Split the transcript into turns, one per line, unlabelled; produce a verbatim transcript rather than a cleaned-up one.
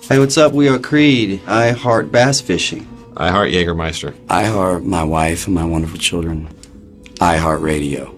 Hey, what's up? We are Creed. I heart bass fishing.
I heart Jägermeister.
I heart my wife and my wonderful children. I heart radio.